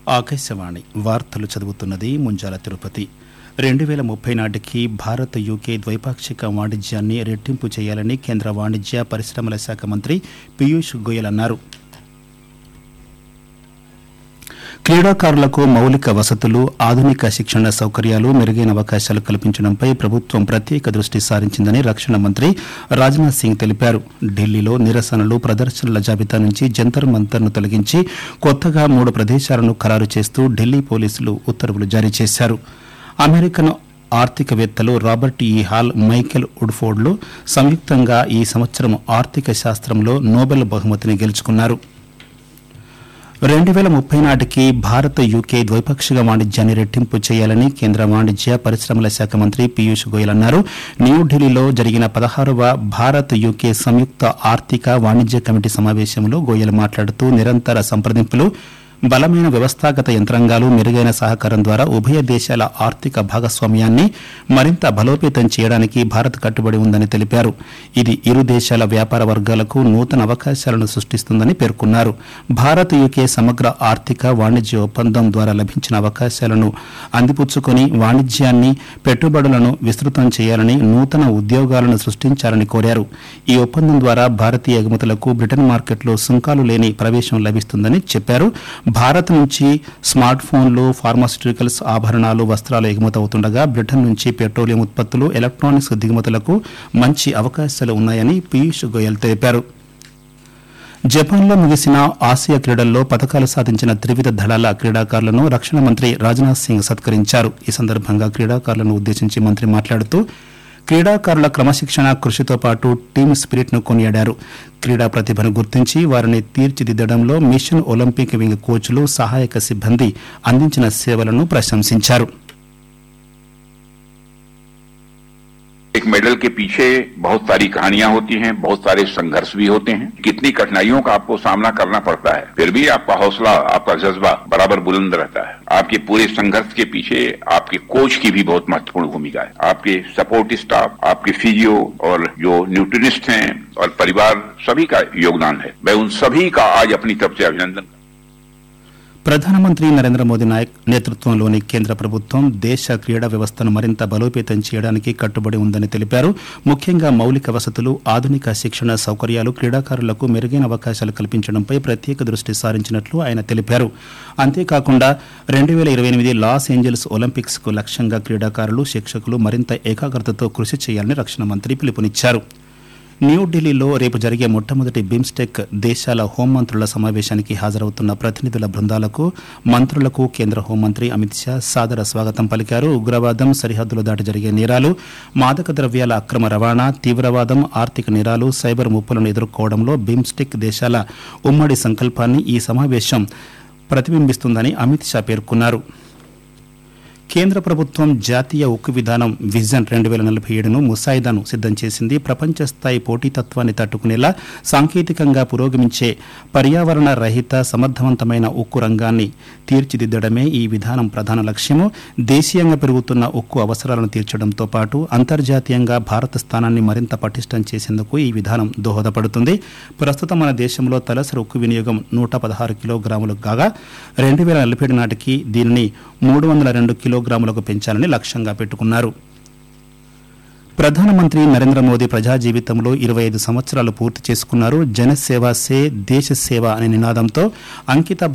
ఆకాశవాణి వార్తలు చదువుతున్నది ముంజాల తిరుపతి. 2030 నాటికి భారత్ యూకే ద్వైపాక్షిక వాణిజ్యాన్ని రెట్టింపు చేయాలని కేంద్ర వాణిజ్య పరిశ్రమల శాఖ మంత్రి పీయూష్ గోయల్ అన్నారు. క్రీడాకారులకు మౌలిక వసతులు, ఆధునిక శిక్షణ సౌకర్యాలు, మెరుగైన అవకాశాలు కల్పించడంపై ప్రభుత్వం ప్రత్యేక దృష్టి సారించిందని రక్షణ మంత్రి రాజ్నాథ్ సింగ్ తెలిపారు. ఢిల్లీలో నిరసనలు, ప్రదర్శనల జాబితా నుంచి జంతర్ మంతర్ను తొలగించి కొత్తగా 3 ప్రదేశాలను ఖరారు చేస్తూ ఢిల్లీ పోలీసులు ఉత్తర్వులు జారీ చేశారు. అమెరికన్ ఆర్థికవేత్తలు రాబర్ట్ ఈ హాల్, మైకెల్ వుడ్ఫోర్డ్లు సంయుక్తంగా ఈ సంవత్సరం ఆర్థిక శాస్త్రంలో నోబెల్ బహుమతిని గెలుచుకున్నారు. 2030 నాటికి భారత్ యూకే ద్వైపాక్షిక వాణిజ్యాన్ని రెట్టింపు చేయాలని కేంద్ర వాణిజ్య పరిశ్రమల శాఖ మంత్రి పీయూష్ గోయల్ అన్నారు. న్యూఢిల్లీలో జరిగిన 16వ భారత్ యూకే సంయుక్త ఆర్థిక వాణిజ్య కమిటీ సమావేశంలో గోయల్ మాట్లాడుతూ నిరంతర సంప్రదింపులు, బలమైన వ్యవస్థాగత యంత్రాంగాలు, మెరుగైన సహకారం ద్వారా ఉభయ దేశాల ఆర్థిక భాగస్వామ్యాన్ని మరింత బలోపేతం చేయడానికి భారత్ కట్టుబడి ఉందని తెలిపారు. ఇది ఇరు దేశాల వ్యాపార వర్గాలకు నూతన అవకాశాలను సృష్టిస్తుందని పేర్కొన్నారు. భారత్ యూకే సమగ్ర ఆర్థిక వాణిజ్య ఒప్పందం ద్వారా లభించిన అవకాశాలను అందిపుచ్చుకొని వాణిజ్యాన్ని, పెట్టుబడులను విస్తృతం చేయాలని, నూతన ఉద్యోగాలను సృష్టించాలని కోరారు. ఈ ఒప్పందం ద్వారా భారతీయ ఎగుమతులకు బ్రిటన్ మార్కెట్లో సుంకాలు లేని ప్రవేశం లభిస్తుందని చెప్పారు. భారత్ నుంచి స్మార్ట్ ఫోన్లు, ఫార్మాస్యూటికల్స్, ఆభరణాలు, వస్త్రాలు ఎగుమతవుతుండగా బ్రిటన్ నుంచి పెట్రోలియం ఉత్పత్తులు, ఎలక్ట్రానిక్స్ దిగుమతులకు మంచి అవకాశాలు ఉన్నాయని పీయూష్ గోయల్ తెలిపారు. జపాన్లో ముగిసిన ఆసియా క్రీడల్లో పతకాలు సాధించిన త్రివిధ దళాల క్రీడాకారులను రక్షణ మంత్రి రాజ్నాథ్ సింగ్ సత్కరించారు. ఈ సందర్భంగా క్రీడాకారులను ఉద్దేశించి మంత్రి మాట్లాడుతూ క్రీడాకారుల క్రమశిక్షణ, కృషితో పాటు టీమ్ స్పిరిట్ను కొనియాడారు. క్రీడా ప్రతిభను గుర్తించి వారిని తీర్చిదిద్దడంలో మిషన్ ఒలింపిక్ వింగ్ కోచ్లు, సహాయక సిబ్బంది అందించిన సేవలను ప్రశంసించారు. एक मेडल के पीछे बहुत सारी कहानियां होती हैं, बहुत सारे संघर्ष भी होते हैं, कितनी कठिनाइयों का आपको सामना करना पड़ता है, फिर भी आपका हौसला, आपका जज्बा बराबर बुलंद रहता है. आपके पूरे संघर्ष के पीछे आपके कोच की भी बहुत महत्वपूर्ण भूमिका है. आपके सपोर्ट स्टाफ, आपके फिजियो और जो न्यूट्रिनिस्ट हैं और परिवार, सभी का योगदान है. मैं उन सभी का आज अपनी तरफ से अभिनंदन. ప్రధానమంత్రి నరేంద్ర మోదీ నేతృత్వంలోని కేంద్ర ప్రభుత్వం దేశ క్రీడా వ్యవస్థను మరింత బలోపేతం చేయడానికి కట్టుబడి ఉందని తెలిపారు. ముఖ్యంగా మౌలిక వసతులు, ఆధునిక శిక్షణ సౌకర్యాలు, క్రీడాకారులకు మెరుగైన అవకాశాలు కల్పించడంపై ప్రత్యేక దృష్టి సారించినట్లు ఆయన తెలిపారు. అంతేకాకుండా 2028 లాస్ ఏంజల్స్ ఒలింపిక్స్ కు లక్ష్యంగా క్రీడాకారులు, శిక్షకులు మరింత ఏకాగ్రతతో కృషి చేయాలని రక్షణ మంత్రి పిలుపునిచ్చారు. న్యూఢిల్లీలో రేపు జరిగే మొట్టమొదటి బిమ్స్టెక్ దేశాల హోంమంత్రుల సమావేశానికి హాజరవుతున్న ప్రతినిధుల బృందాలకు, మంత్రులకు కేంద్ర హోంమంత్రి అమిత్ షా సాదర స్వాగతం పలికారు. ఉగ్రవాదం, సరిహద్దులు దాటి జరిగే నేరాలు, మాదక ద్రవ్యాల అక్రమ రవాణా, తీవ్రవాదం, ఆర్థిక నేరాలు, సైబర్ ముప్పులను ఎదుర్కోవడంలో బిమ్స్టెక్ దేశాల ఉమ్మడి సంకల్పాన్ని ఈ సమావేశం ప్రతిబింబిస్తుందని అమిత్ షా పేర్కొన్నారు. కేంద్ర ప్రభుత్వం జాతీయ ఉక్కు విధానం విజన్ 2047ను ముసాయిదాను సిద్దం చేసింది. ప్రపంచ స్థాయి పోటీతత్వాన్ని తట్టుకునేలా సాంకేతికంగా పురోగమించే పర్యావరణ రహిత, సమర్థవంతమైన ఉక్కు రంగాన్ని తీర్చిదిద్దడమే ఈ విధానం ప్రధాన లక్ష్యము. దేశీయంగా పెరుగుతున్న ఉక్కు అవసరాలను తీర్చడంతో పాటు అంతర్జాతీయంగా భారత స్థానాన్ని మరింత పటిష్టం చేసేందుకు ఈ విధానం దోహదపడుతుంది. ప్రస్తుతం మన దేశంలో తలసరి ఉక్కు వినియోగం 116 కిలోగ్రాములు కాగా 2047 నాటికి దీనిని 302 కిలోగ్రాములకు పెంచాలని లక్ష్యంగా పెట్టుకున్నారు. ప్రధానమంత్రి నరేంద్ర మోదీ ప్రజా జీవితంలో 25 సంవత్సరాలు పూర్తి చేసుకున్నారు. జనసేవ సే దేశ సేవ అనే నినాదంతో అంకిత